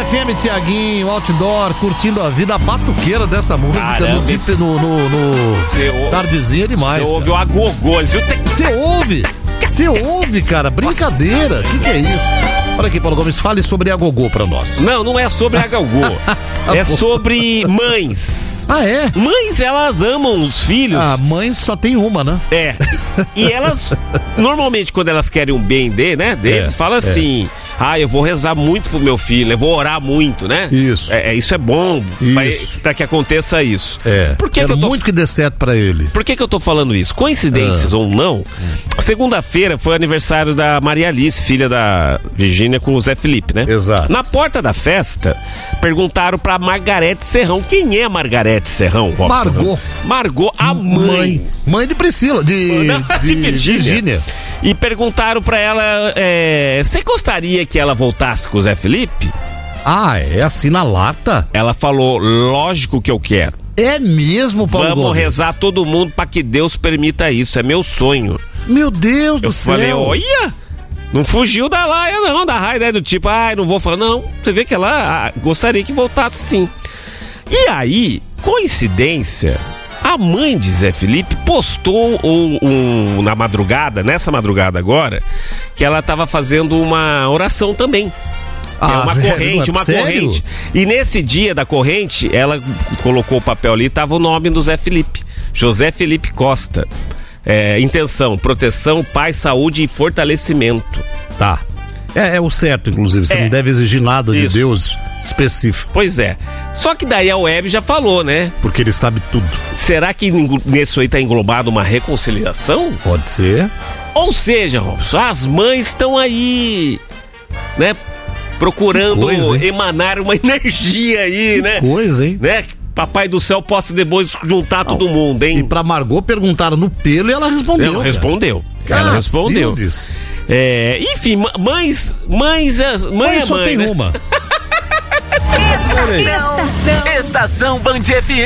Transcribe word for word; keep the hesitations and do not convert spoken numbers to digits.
F M, Tiaguinho, outdoor, curtindo a vida, a batuqueira dessa música. Caramba, no, esse... no, no, no... Cê tardezinha é demais. Você ouve o agogô. Você ouve? Você ouve, cara? Brincadeira. O que, que é isso? Olha aqui, Paulo Gomes, fale sobre a gogô pra nós. Não, não é sobre a gogô. É sobre mães. Ah, é? Mães, elas amam os filhos. Ah, mães só tem uma, né? É. E elas, normalmente, quando elas querem um bem de, né, deles, é, falam assim... É. Ah, eu vou rezar muito pro meu filho, eu vou orar muito, né? Isso. É, isso é bom isso. Pra que aconteça isso. É. Por que Quero que eu tô... muito que dê certo pra ele. Por que que eu tô falando isso? Coincidências ah. ou não, segunda-feira foi aniversário da Maria Alice, filha da Virgínia, com o Zé Felipe, né? Exato. Na porta da festa, perguntaram pra Margarete Serrão. Quem é Margarete Serrão, Robson? Margot. Margot, a mãe. Mãe, mãe de Priscila, de, Não, de, de Virgínia. Virgínia. E perguntaram pra ela, é, você gostaria que ela voltasse com o Zé Felipe? Ah, é assim na lata? Ela falou, lógico que eu quero. É mesmo, Paulo Vamos Gomes? rezar todo mundo pra que Deus permita isso, é meu sonho. Meu Deus do céu. Eu falei, olha, não fugiu da laia não, da raia, né, do tipo, ai, ah, não vou falar, não, você vê que ela ah, gostaria que voltasse sim. E aí, coincidência... A mãe de Zé Felipe postou um, um, na madrugada, nessa madrugada agora, que ela estava fazendo uma oração também. Ah, é uma velho, corrente, uma sério? corrente. E nesse dia da corrente, ela colocou o papel ali, tava o nome do Zé Felipe. José Felipe Costa. É, intenção, proteção, paz, saúde e fortalecimento. Tá. É, é o certo, inclusive. Você é. não deve exigir nada de Isso. Deus específico. Pois é. Só que daí a web já falou, né? Porque ele sabe tudo. Será que nisso aí tá englobado uma reconciliação? Pode ser. Ou seja, Robson, as mães estão aí, né? Procurando coisa, emanar uma energia aí, que né? Coisa, hein? Né? Papai do céu possa depois juntar não, todo mundo, hein? E pra Margot perguntaram no pelo e ela respondeu. Ela respondeu. Cara, ela respondeu. É, enfim, mães, mães, mães, mãe só mãe, tem né? uma. Estação, Estação Band F M.